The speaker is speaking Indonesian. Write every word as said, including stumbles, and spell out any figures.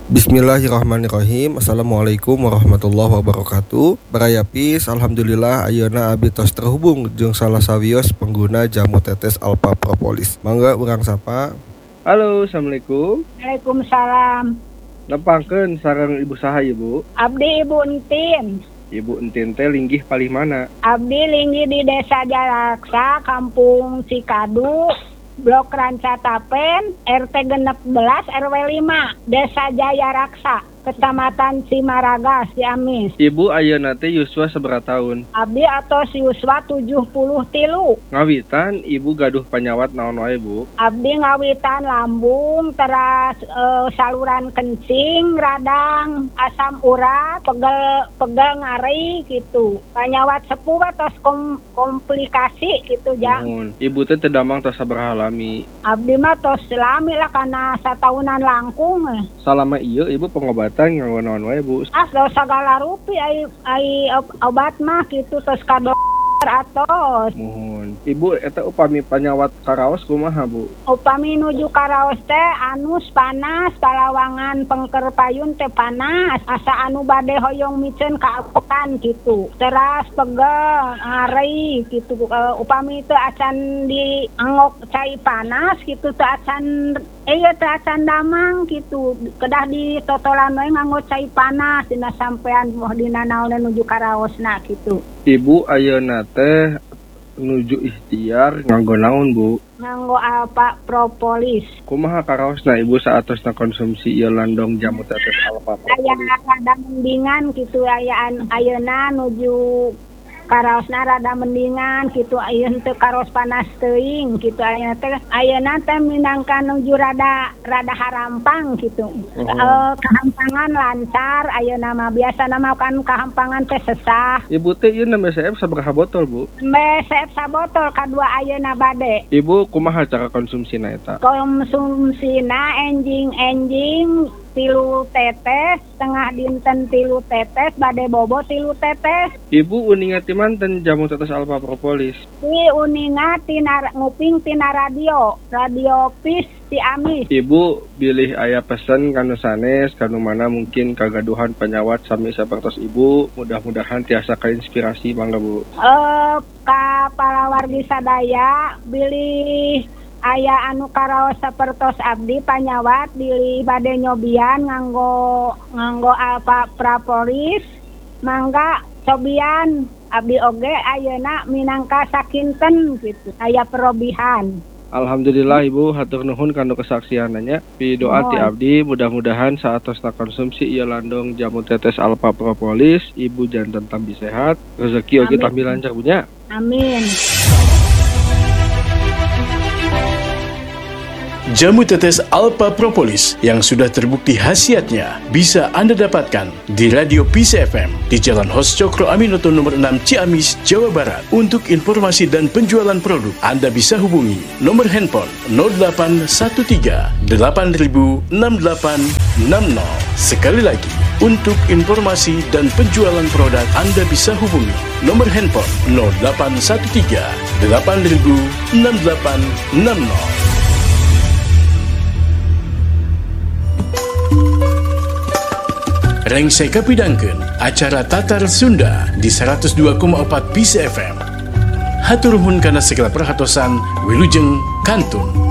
Bismillahirrahmanirrahim. Assalamualaikum warahmatullahi wabarakatuh. Barayapis, alhamdulillah ayeuna abdi tos terhubung jeung salah sawios pengguna jamu tetes Alpha Propolis. Mangga urang sapa. Halo, assalamualaikum. Waalaikumsalam. Nepangkeun sareng ibu saha ibu? Abdi Ibu Entin. Ibu Entin teh linggih palih mana? Abdi linggih di Desa Jaraksa, Kampung Cikadu, Blok Ranca Tapen, R T genep belas R W lima, Desa Jaya Raksa, Kecamatan Cimaraga, Ciamis. Ibu ayeuna teh yuswa sabaraha taun? Abdi atos yuswa tujuh puluh tilu. Ngawitan ibu gaduh panyawat naon wae bu? Abdi ngawitan lambung, teras e, saluran kencing, radang, asam urat, pegel pegel ngari gitu. Panyawat sepuh atos kom, komplikasi gitu ja. Mohon. Ibu teh teu damang tos sabaraha lami? Abdi mah tos lami lah kana satahunan langkung. Salama ieu ibu pengobatan nganggo naon wae bu? Ah, segala rupi ai ai obat mah gitu tos ka dokter atos. Mohon. Ibu eta upami panyawat karaos kumaha bu? Upami nuju karaos teh anus panas, palawangan pengker payun teh panas, asa anu bade hoyong micen kaapokan gitu. Teras pegel, ngari gitu. Uh, upami teh acan di angok cai panas gitu teh acan eh teh acan damang gitu. Kedah di totolan we nganggo cai panas dina sampean moh dina naon nuju karaosna gitu. Ibu ayeuna teh nuju ikhtiar nganggo naon bu? Nganggo apa propolis. Kumaha karaosna ibu saatosna konsumsi ieu landong jamu tetes Alpha Propolis? Aya rada mendingan gitu ayaan ayeuna nuju karaosna rada mendingan gitu ayeuna teu karos panas teuing gitu ayeuna teh ayeuna teh minangka nuju rada rada harampang gitu. Uh-huh. E, kahampangan lancar ayeuna mah biasana mah kan kahampangan teh sesah. Ibu teh ieu nembe seep sabaraha botol bu? Nembe seep sabotol kadua ayeuna bade. Ibu kumaha cara konsumsina eta? Konsumsina enjing-enjing tilu tetes, setengah dinten tilu tetes, bade bobo tilu tetes. Ibu uninga ti manten jamu tetes Alpha Propolis? Si uninga tina nguping tina radio, radio Pis Ciamis. Ibu bilih aya pesen kanu sanes, kanu mana mungkin kagaduhan penyawat sami sapertos ibu, mudah-mudahan tiasa kainspirasi mangga bu. Eh ka palawargi sadaya bilih aya anu karaos sapertos abdi panyawat di bade nyobian nganggo nganggo Alpha Propolis mangga cobian abdi oge ayeuna minangka sakinten gitu aya perobihan. Alhamdulillah ibu hatur nuhun kanu kesaksiananya. Pi doa ti abdi mudah-mudahan saatosna konsumsi ieu landong jamu tetes Alpha Propolis ibu janten tambi sehat, rezeki oge tambi lancar punya. Amin. Jamu tetes Alpha Propolis yang sudah terbukti khasiatnya bisa Anda dapatkan di Radio Peace F M di Jalan Hos Cokro Aminoto nomor enam Ciamis, Jawa Barat. Untuk informasi dan penjualan produk, Anda bisa hubungi nomor handphone nol delapan satu tiga delapan nol enam delapan enam nol. Sekali lagi, untuk informasi dan penjualan produk, Anda bisa hubungi nomor handphone nol delapan satu tiga delapan nol enam delapan enam nol. Rengsai kapidangkeun acara Tatar Sunda di seratus dua koma empat Peace F M. Hatur nuhun kana segala perhatosan, wilujeng kantun.